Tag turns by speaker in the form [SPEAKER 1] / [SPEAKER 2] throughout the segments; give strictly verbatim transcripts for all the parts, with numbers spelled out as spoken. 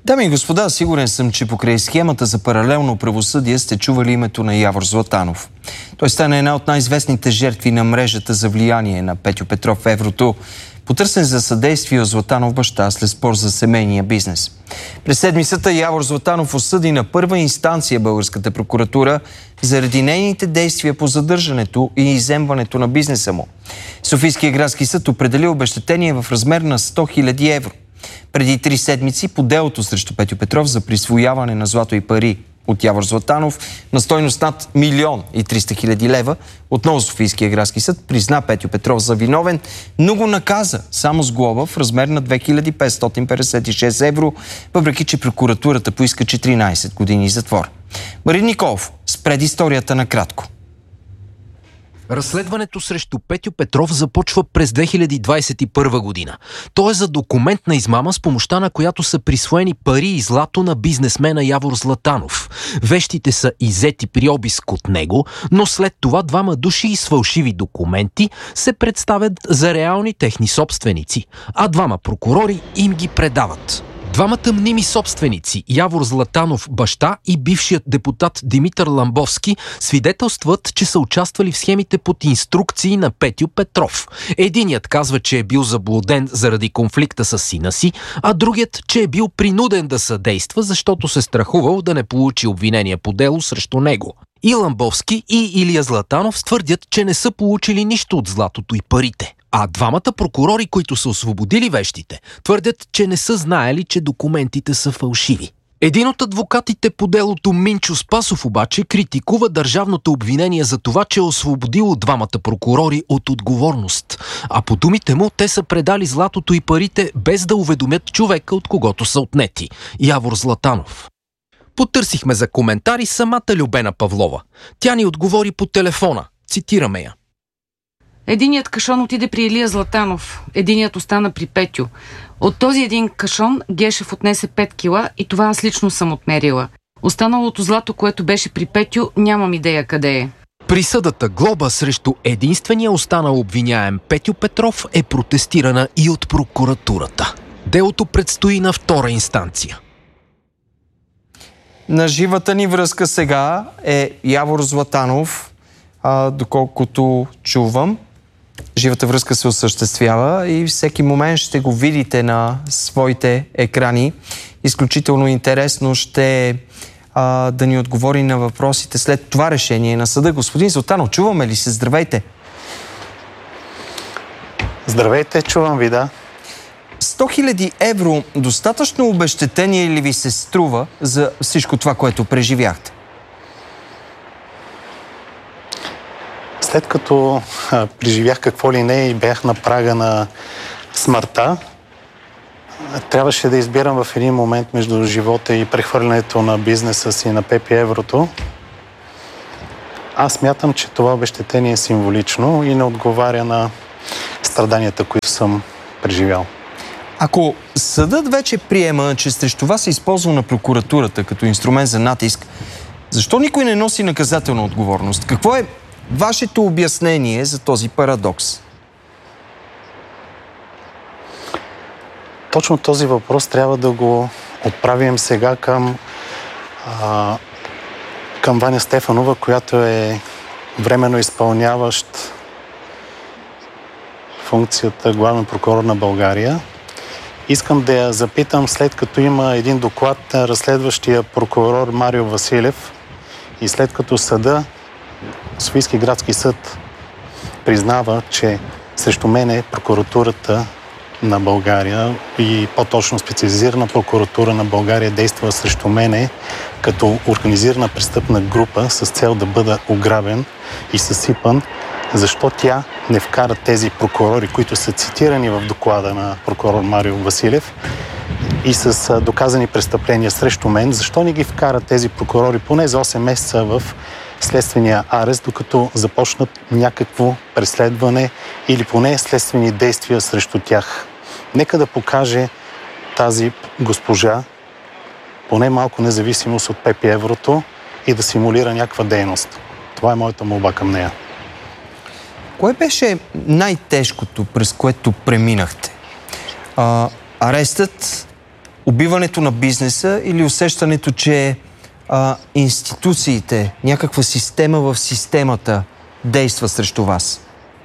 [SPEAKER 1] Дами и господа, сигурен съм, че покрай схемата за паралелно правосъдие сте чували името на Явор Златанов. Той стана една от най-известните жертви на мрежата за влияние на Петьо Петров в еврото, потърсен за съдействие от Златанов баща след спор за семейния бизнес. През седмицата Явор Златанов осъди на първа инстанция българската прокуратура заради нейните действия по задържането и изземването на бизнеса му. Софийския градски съд определи обезщетение в размер на сто хиляди евро. Преди три седмици по делото срещу Петьо Петров за присвояване на злато и пари от Явор Златанов на стойност над милион и триста хиляди лева, отново Софийския градски съд призна Петьо Петров за виновен, но го наказа само с глоба в размер на две хиляди петстотин петдесет и шест евро, въпреки че прокуратурата поиска четиринайсет години затвор. Марин Николов с предисторията накратко.
[SPEAKER 2] Разследването срещу Петьо Петров започва през две хиляди двайсет и първа година. То е за документна измама, с помощта на която са присвоени пари и злато на бизнесмена Явор Златанов. Вещите са иззети при обиск от него, но след това двама души с фалшиви документи се представят за реални техни собственици, а двама прокурори им ги предават. Двамата мними собственици, Явор Златанов баща и бившият депутат Димитър Ламбовски, свидетелстват, че са участвали в схемите под инструкции на Петьо Петров. Единият казва, че е бил заблуден заради конфликта с сина си, а другият, че е бил принуден да съдейства, защото се страхувал да не получи обвинение по дело срещу него. И Ламбовски, и Илия Златанов твърдят, че не са получили нищо от златото и парите. А двамата прокурори, които са освободили вещите, твърдят, че не са знаели, че документите са фалшиви. Един от адвокатите по делото, Минчо Спасов, обаче критикува държавното обвинение за това, че е освободило двамата прокурори от отговорност. А по думите му, те са предали златото и парите без да уведомят човека, от когото са отнети – Явор Златанов. Потърсихме за коментари самата Любена Павлова. Тя ни отговори по телефона. Цитираме я.
[SPEAKER 3] Единият кашон отиде при Илия Златанов, единият остана при Петю. От този един кашон Гешев отнесе пет кила и това аз лично съм отмерила. Останалото злато, което беше при Петю, нямам идея къде е.
[SPEAKER 2] Присъдата глоба срещу единствения останал обвиняем Петьо Петров е протестирана и от прокуратурата. Делото предстои на втора инстанция.
[SPEAKER 1] На живата ни връзка сега е Явор Златанов, а, доколкото чувам. Живата връзка се осъществява и всеки момент ще го видите на своите екрани. Изключително интересно ще а, да ни отговори на въпросите след това решение на съда. Господин Златанов, чуваме ли се? Здравейте!
[SPEAKER 4] Здравейте, чувам ви, да.
[SPEAKER 1] сто хиляди евро достатъчно обезщетение ли ви се струва за всичко това, което преживяхте?
[SPEAKER 4] След като а, преживях какво ли не и бях на прага на смъртта, трябваше да избирам в един момент между живота и прехвърлянето на бизнеса си на Пепи еврото. Аз смятам, че това обезщетение е символично и не отговаря на страданията, които съм преживял.
[SPEAKER 1] Ако съдът вече приема, че срещу вас е използвана прокуратурата като инструмент за натиск, защо никой не носи наказателна отговорност? Какво е вашето обяснение за този парадокс?
[SPEAKER 4] Точно този въпрос трябва да го отправим сега към, а, към Ваня Стефанова, която е временно изпълняващ функцията главен прокурор на България. Искам да я запитам, след като има един доклад на разследващия прокурор Марио Василев и след като съда, Софийски градски съд, признава, че срещу мене прокуратурата на България и по-точно специализирана прокуратура на България действа срещу мене като организирана престъпна група с цел да бъда ограбен и съсипан, защо тя не вкара тези прокурори, които са цитирани в доклада на прокурор Марио Василев и с доказани престъпления срещу мен, защо не ги вкара тези прокурори поне за осем месеца в следствения арест, докато започнат някакво преследване или поне следствени действия срещу тях. Нека да покаже тази госпожа поне малко независимост от Пепи еврото и да симулира някаква дейност. Това е моята молба към нея.
[SPEAKER 1] Кое беше най-тежкото, през което преминахте? А, арестът убиването на бизнеса или усещането, че а, институциите, някаква система в системата действа срещу вас?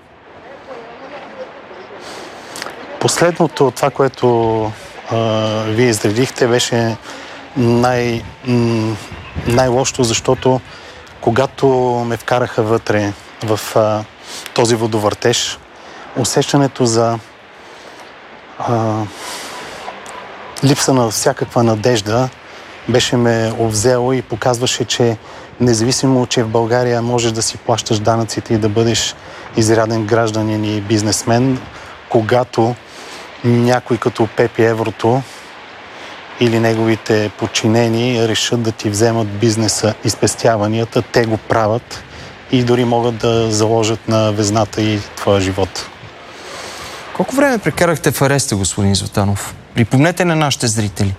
[SPEAKER 4] Последното, това, което а, вие изредихте, беше най, м- най-лошото, защото когато ме вкараха вътре в а, този водовъртеж, усещането за а, липса на всякаква надежда беше ме обзело и показваше, че независимо, че в България можеш да си плащаш данъците и да бъдеш изряден гражданин и бизнесмен, когато някой като Пепи Еврото или неговите подчинени решат да ти вземат бизнеса и спестяванията, те го правят и дори могат да заложат на везната и твоя живот.
[SPEAKER 1] Колко време прекарахте в ареста, господин Златанов? Припомнете на нашите зрители.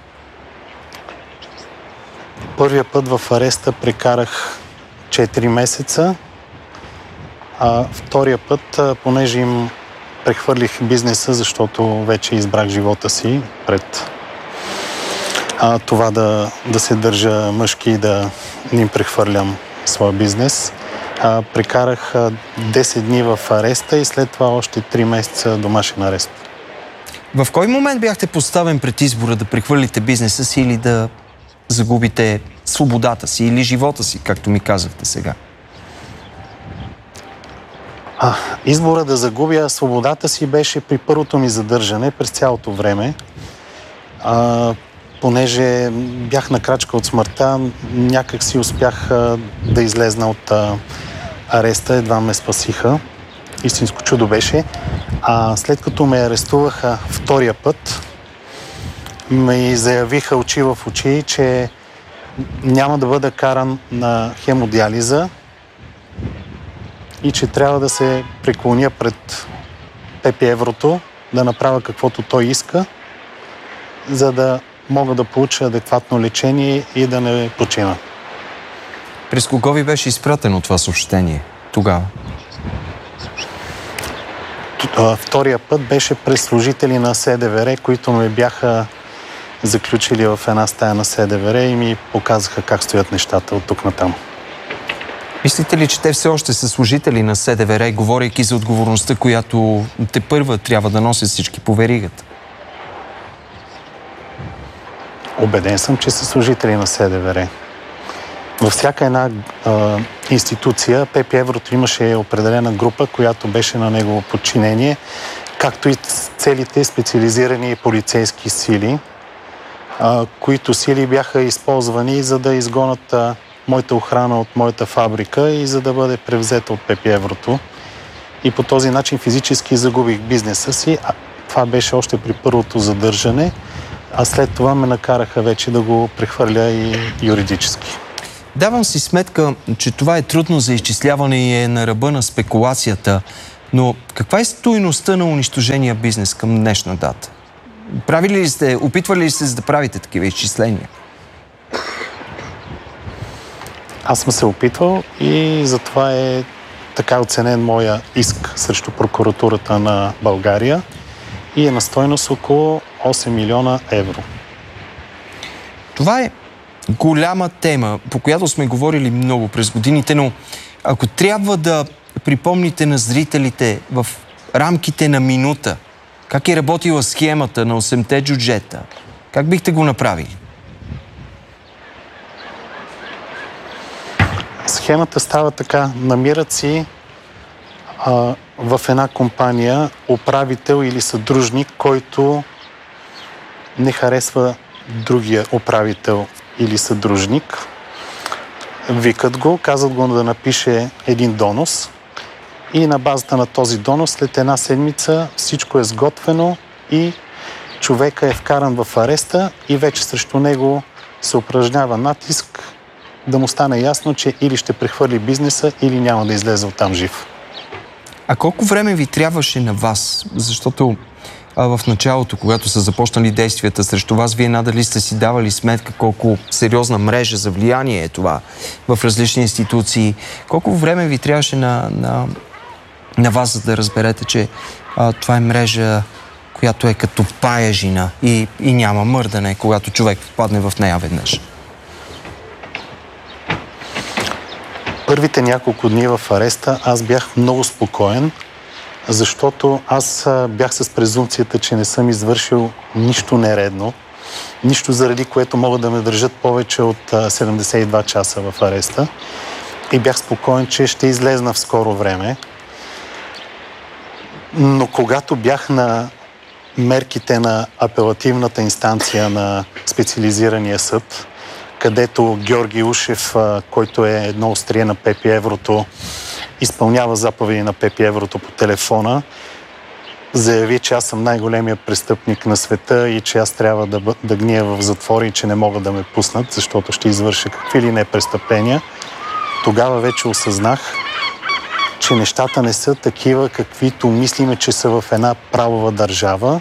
[SPEAKER 4] Първия път в ареста прекарах четири месеца, а втория път, понеже им прехвърлих бизнеса, защото вече избрах живота си пред а, това да, да се държа мъжки и да им прехвърлям своя бизнес. А, прекарах десет дни в ареста и след това още три месеца домашен арест.
[SPEAKER 1] В кой момент бяхте поставен пред избора да прехвърлите бизнеса си или да загубите свободата си или живота си, както ми казахте сега?
[SPEAKER 4] А, избора да загубя свободата си беше при първото ми задържане през цялото време. А, понеже бях на крачка от смъртта, някак си успях а, да излезна от а, ареста, едва ме спасиха. Истинско чудо беше. А след като ме арестуваха втория път, ме заявиха очи в очи, че няма да бъда каран на хемодиализа и че трябва да се преклоня пред Пепи Еврото, да направя каквото той иска, за да мога да получа адекватно лечение и да не почина.
[SPEAKER 1] През кого ви беше изпратено това съобщение тогава?
[SPEAKER 4] Втория път беше през служители на СДВР, които ме бяха заключили в една стая на СДВР и ми показаха как стоят нещата от тук натам.
[SPEAKER 1] Мислите ли, че те все още са служители на СДВР, говорейки за отговорността, която те първа трябва да носят всички по веригата?
[SPEAKER 4] Убеден съм, че са служители на СДВР. Във всяка една а, институция Пепи Еврото имаше определена група, която беше на негово подчинение, както и целите специализирани полицейски сили, а, които сили бяха използвани за да изгонят а, моята охрана от моята фабрика и за да бъде превзета от Пепи Еврото. И по този начин физически загубих бизнеса си. А това беше още при първото задържане, а след това ме накараха вече да го прехвърля и юридически.
[SPEAKER 1] Давам си сметка, че това е трудно за изчисляване и е на ръба на спекулацията, но каква е стойността на унищожения бизнес към днешна дата? Правили ли сте, опитвали ли сте да правите такива изчисления?
[SPEAKER 4] Аз съм се опитвал и затова е така оценен моя иск срещу прокуратурата на България и е на стойност около осем милиона евро.
[SPEAKER 1] Това е голяма тема, по която сме говорили много през годините, но ако трябва да припомните на зрителите в рамките на минута как е работила схемата на осемте джуджета, как бихте го направили?
[SPEAKER 4] Схемата става така. Намират си а, в една компания управител или съдружник, който не харесва другия управител или съдружник. Викат го, казват го да напише един донос и на базата на този донос след една седмица всичко е сготвено и човека е вкаран в ареста и вече срещу него се упражнява натиск да му стане ясно, че или ще прехвърли бизнеса, или няма да излезе оттам жив.
[SPEAKER 1] А колко време ви трябваше на вас? Защото а, в началото, когато са започнали действията срещу вас, вие надали сте си давали сметка колко сериозна мрежа за влияние е това в различни институции. Колко време ви трябваше на, на, на вас, за да разберете, че а, това е мрежа, която е като паяжина и, и няма мърдане, когато човек падне в нея веднъж?
[SPEAKER 4] Първите няколко дни в ареста аз бях много спокоен, защото аз бях с презумпцията, че не съм извършил нищо нередно, нищо заради което могат да ме държат повече от седемдесет и два часа в ареста. И бях спокоен, че ще излезна в скоро време. Но когато бях на мерките на апелативната инстанция на специализирания съд, където Георги Ушев, който е едно острие на Пепи Еврото, изпълнява заповеди на Пепи Еврото по телефона, заяви, че аз съм най-големия престъпник на света и че аз трябва да, да гния в затвора и че не могат да ме пуснат, защото ще извърша какви ли не престъпления. Тогава вече осъзнах, че нещата не са такива, каквито мислиме, че са в една правова държава,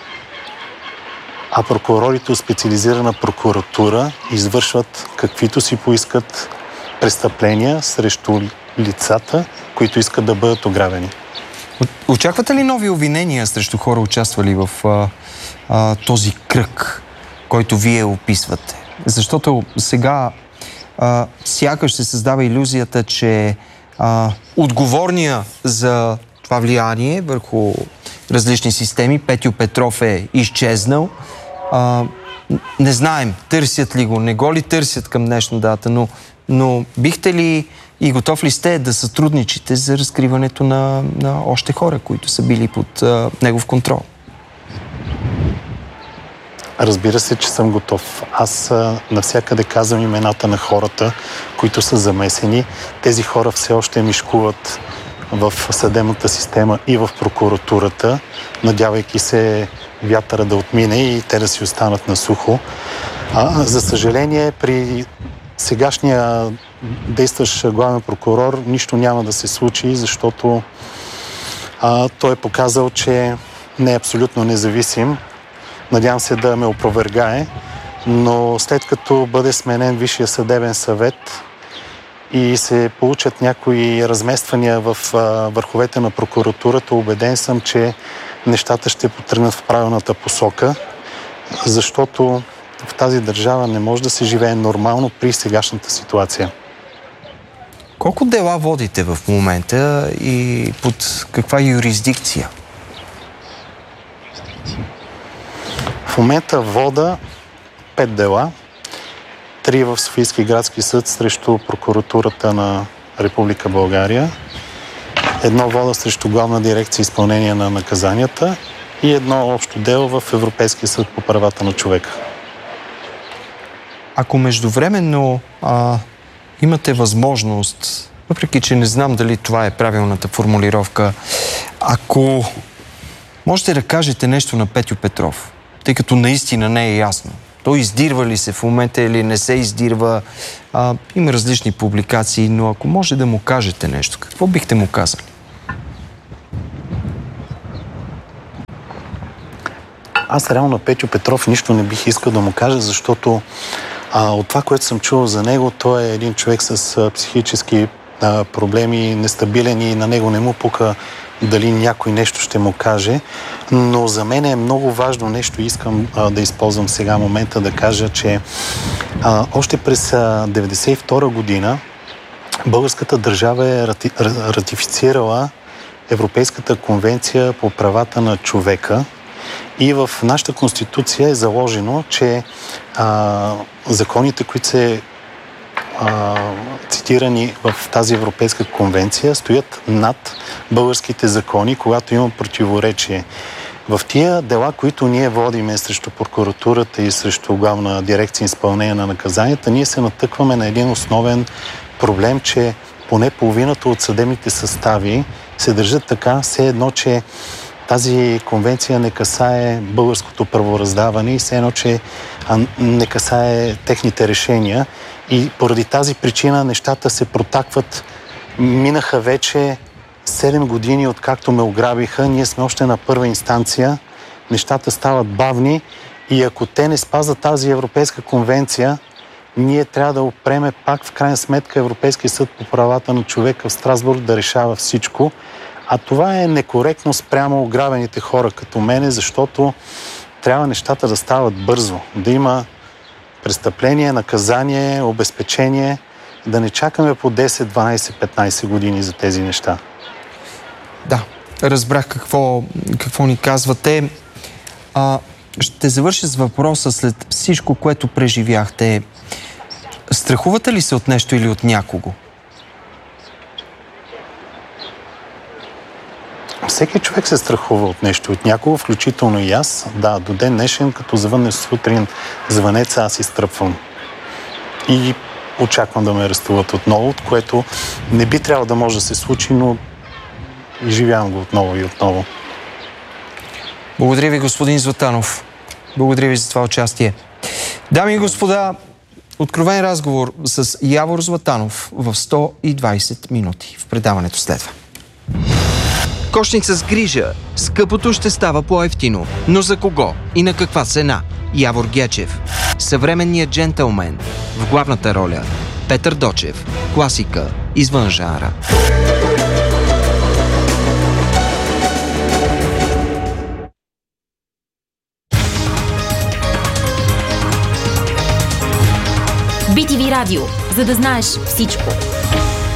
[SPEAKER 4] а прокурорите от специализирана прокуратура извършват каквито си поискат престъпления срещу лицата, които искат да бъдат ограбени.
[SPEAKER 1] Очаквате ли нови обвинения срещу хора, участвали в а, а, този кръг, който вие описвате? Защото сега а, сякаш се създава илюзията, че а, отговорния за това влияние върху различни системи, Петю Петров, е изчезнал. А, не знаем, търсят ли го, не го ли търсят към днешна дата, но, но бихте ли и готов ли сте да сътрудничите за разкриването на, на още хора, които са били под а, негов контрол?
[SPEAKER 4] Разбира се, че съм готов. Аз а, навсякъде казвам имената на хората, които са замесени. Тези хора все още мишкуват в съдебната система и в прокуратурата, надявайки се вятъра да отмине и те да си останат на сухо. А, за съжаление, при сегашния действащ главен прокурор нищо няма да се случи, защото а, той е показал, че не е абсолютно независим. Надявам се да ме опровергае, но след като бъде сменен Висшия съдебен съвет и се получат някои размествания в а, върховете на прокуратурата, убеден съм, че нещата ще потръгнат в правилната посока, защото в тази държава не може да се живее нормално при сегашната ситуация.
[SPEAKER 1] Колко дела водите в момента и под каква юрисдикция?
[SPEAKER 4] В момента вода пет дела, три в Софийски градски съд срещу прокуратурата на Република България, едно вода срещу Главна дирекция изпълнение на наказанията и едно общо дело в Европейския съд по правата на човека.
[SPEAKER 1] Ако междувременно а, имате възможност, въпреки че не знам дали това е правилната формулировка, ако можете да кажете нещо на Петю Петров, тъй като наистина не е ясно. Той издирва ли се в момента или не се издирва? А, има различни публикации, но ако може да му кажете нещо, какво бихте му казали?
[SPEAKER 4] Аз реално на Петю Петров нищо не бих искал да му кажа, защото а, от това, което съм чувал за него, той е един човек с а, психически а, проблеми, нестабилен и на него не му пука дали някой нещо ще му каже, но за мен е много важно нещо, искам а, да използвам сега момента да кажа, че а, още през а, деветдесет и втора година българската държава е рати, ратифицирала Европейската конвенция по правата на човека и в нашата конституция е заложено, че а, законите, които се а, цитирани в тази Европейска конвенция, стоят над българските закони, когато има противоречие. В тия дела, които ние водиме срещу прокуратурата и срещу Главна дирекция изпълнение на наказанията, ние се натъкваме на един основен проблем, че поне половината от съдебните състави се държат така, все едно, че тази конвенция не касае българското правораздаване и все едно, че не касае техните решения. И поради тази причина нещата се протакват. Минаха вече седем години, откакто ме ограбиха. Ние сме още на първа инстанция. Нещата стават бавни и ако те не спазват тази Европейска конвенция, ние трябва да опреме пак в крайна сметка Европейския съд по правата на човека в Страсбург да решава всичко. А това е некоректно спрямо ограбените хора като мене, защото трябва нещата да стават бързо, да има престъпление, наказание, обезпечение, да не чакаме по десет, дванайсет, петнайсет години за тези неща.
[SPEAKER 1] Да, разбрах какво, какво ни казвате. А, ще завърша с въпроса след всичко, което преживяхте. Страхувате ли се от нещо или от някого?
[SPEAKER 4] Всеки човек се страхува от нещо, от някого, включително и аз. Да, до ден днешен, като завънне сутрин звънеца, аз изтръпвам. И очаквам да ме арестуват отново, от което не би трябвало да може да се случи, но изживявам го отново и отново.
[SPEAKER 1] Благодаря ви, господин Златанов. Благодаря ви за това участие. Дами и господа, откровен разговор с Явор Златанов в сто и двайсет минути. В предаването следва. Кошница с грижа. Скъпото ще става по-евтино. Но за кого и на каква цена? Явор Гечев. Съвременният джентълмен. В главната роля Петър Дочев. Класика извън жанра.
[SPEAKER 5] би ти ви Радио, за да знаеш всичко.